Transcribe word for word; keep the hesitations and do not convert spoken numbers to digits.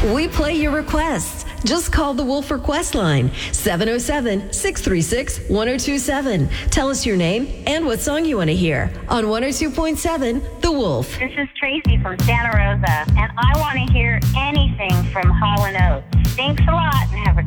We play your requests. Just call the Wolf Request line, seven oh seven, six three six, one oh two seven. Tell us your name and what song you want to hear on one oh two point seven The Wolf. This is Tracy from Santa Rosa, and I want to hear anything from Hall and Oates. Thanks a lot, and have a